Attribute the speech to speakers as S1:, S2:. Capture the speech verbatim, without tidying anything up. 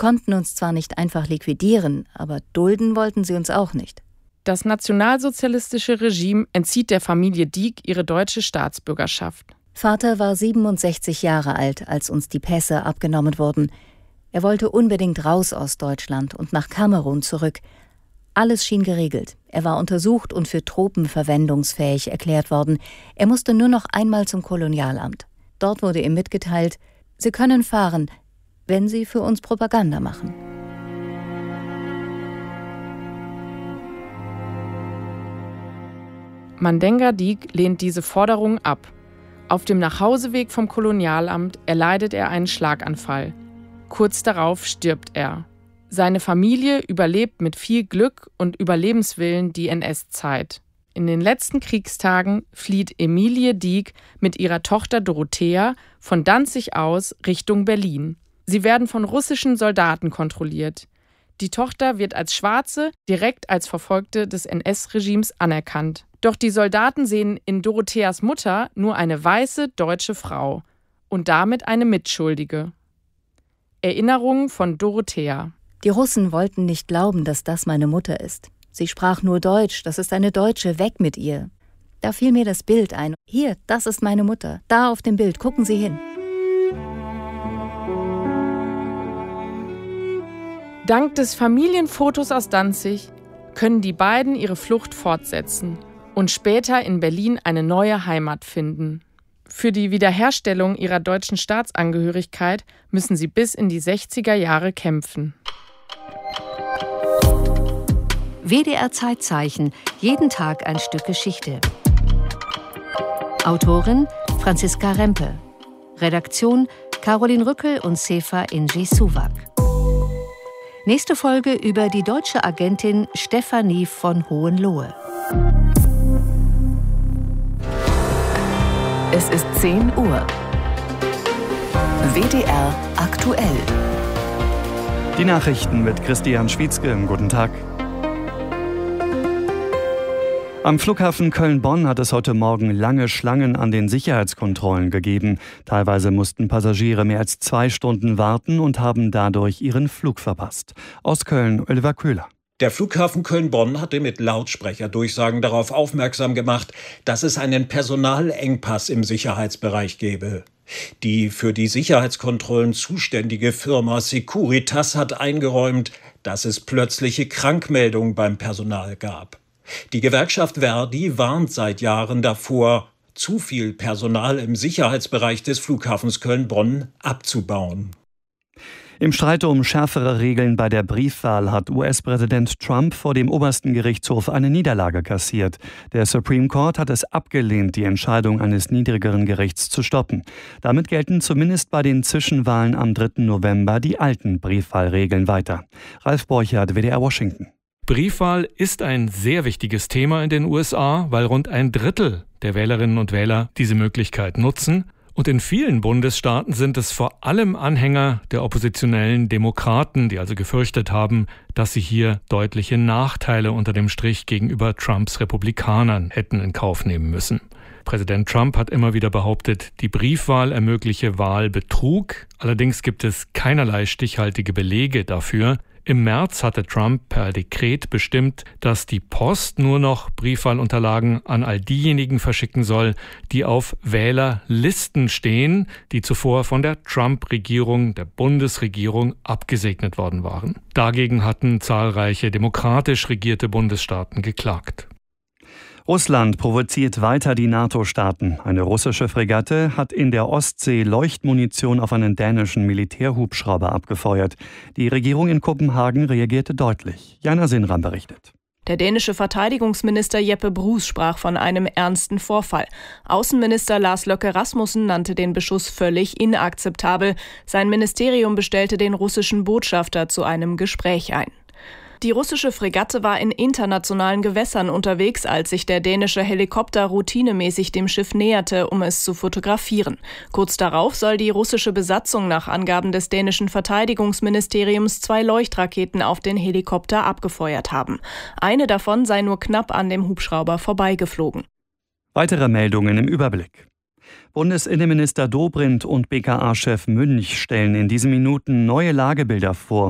S1: konnten uns zwar nicht einfach liquidieren, aber dulden wollten sie uns auch nicht.
S2: Das nationalsozialistische Regime entzieht der Familie Dieck ihre deutsche Staatsbürgerschaft.
S1: Vater war siebenundsechzig Jahre alt, als uns die Pässe abgenommen wurden. Er wollte unbedingt raus aus Deutschland und nach Kamerun zurück. Alles schien geregelt. Er war untersucht und für tropenverwendungsfähig erklärt worden. Er musste nur noch einmal zum Kolonialamt. Dort wurde ihm mitgeteilt, Sie können fahren, wenn Sie für uns Propaganda machen.
S2: Mandenga Dieck lehnt diese Forderung ab. Auf dem Nachhauseweg vom Kolonialamt erleidet er einen Schlaganfall. Kurz darauf stirbt er. Seine Familie überlebt mit viel Glück und Überlebenswillen die N S-Zeit. In den letzten Kriegstagen flieht Emilie Dieck mit ihrer Tochter Dorothea von Danzig aus Richtung Berlin. Sie werden von russischen Soldaten kontrolliert. Die Tochter wird als Schwarze direkt als Verfolgte des N S-Regimes anerkannt. Doch die Soldaten sehen in Dorotheas Mutter nur eine weiße deutsche Frau und damit eine Mitschuldige. Erinnerungen von Dorothea.
S1: Die Russen wollten nicht glauben, dass das meine Mutter ist. Sie sprach nur Deutsch, das ist eine Deutsche, weg mit ihr. Da fiel mir das Bild ein. Hier, das ist meine Mutter. Da auf dem Bild, gucken Sie hin.
S2: Dank des Familienfotos aus Danzig können die beiden ihre Flucht fortsetzen und später in Berlin eine neue Heimat finden. Für die Wiederherstellung ihrer deutschen Staatsangehörigkeit müssen sie bis in die sechziger Jahre kämpfen.
S3: W D R Zeitzeichen, jeden Tag ein Stück Geschichte. Autorin Franziska Rempe. Redaktion Caroline Rückel und Sefa Inji Suwak. Nächste Folge über die deutsche Agentin Stefanie von Hohenlohe.
S4: Es ist zehn Uhr. W D R aktuell.
S5: Die Nachrichten mit Christian Schwietzke. Guten Tag. Am Flughafen Köln-Bonn hat es heute Morgen lange Schlangen an den Sicherheitskontrollen gegeben. Teilweise mussten Passagiere mehr als zwei Stunden warten und haben dadurch ihren Flug verpasst. Aus Köln, Oliver Köhler.
S6: Der Flughafen Köln-Bonn hatte mit Lautsprecherdurchsagen darauf aufmerksam gemacht, dass es einen Personalengpass im Sicherheitsbereich gebe. Die für die Sicherheitskontrollen zuständige Firma Securitas hat eingeräumt, dass es plötzliche Krankmeldungen beim Personal gab. Die Gewerkschaft Verdi warnt seit Jahren davor, zu viel Personal im Sicherheitsbereich des Flughafens Köln-Bonn abzubauen.
S5: Im Streit um schärfere Regeln bei der Briefwahl hat U S-Präsident Trump vor dem obersten Gerichtshof eine Niederlage kassiert. Der Supreme Court hat es abgelehnt, die Entscheidung eines niedrigeren Gerichts zu stoppen. Damit gelten zumindest bei den Zwischenwahlen am dritten November die alten Briefwahlregeln weiter. Ralf Borchardt, W D R Washington.
S7: Briefwahl ist ein sehr wichtiges Thema in den U S A, weil rund ein Drittel der Wählerinnen und Wähler diese Möglichkeit nutzen. Und in vielen Bundesstaaten sind es vor allem Anhänger der oppositionellen Demokraten, die also gefürchtet haben, dass sie hier deutliche Nachteile unter dem Strich gegenüber Trumps Republikanern hätten in Kauf nehmen müssen. Präsident Trump hat immer wieder behauptet, die Briefwahl ermögliche Wahlbetrug. Allerdings gibt es keinerlei stichhaltige Belege dafür. Im März hatte Trump per Dekret bestimmt, dass die Post nur noch Briefwahlunterlagen an all diejenigen verschicken soll, die auf Wählerlisten stehen, die zuvor von der Trump-Regierung, der Bundesregierung, abgesegnet worden waren. Dagegen hatten zahlreiche demokratisch regierte Bundesstaaten geklagt.
S5: Russland provoziert weiter die NATO-Staaten. Eine russische Fregatte hat in der Ostsee Leuchtmunition auf einen dänischen Militärhubschrauber abgefeuert. Die Regierung in Kopenhagen reagierte deutlich. Jana Sinram berichtet.
S8: Der dänische Verteidigungsminister Jeppe Bruus sprach von einem ernsten Vorfall. Außenminister Lars Løkke Rasmussen nannte den Beschuss völlig inakzeptabel. Sein Ministerium bestellte den russischen Botschafter zu einem Gespräch ein. Die russische Fregatte war in internationalen Gewässern unterwegs, als sich der dänische Helikopter routinemäßig dem Schiff näherte, um es zu fotografieren. Kurz darauf soll die russische Besatzung nach Angaben des dänischen Verteidigungsministeriums zwei Leuchtraketen auf den Helikopter abgefeuert haben. Eine davon sei nur knapp an dem Hubschrauber vorbeigeflogen.
S5: Weitere Meldungen im Überblick. Bundesinnenminister Dobrindt und B K A-Chef Münch stellen in diesen Minuten neue Lagebilder vor.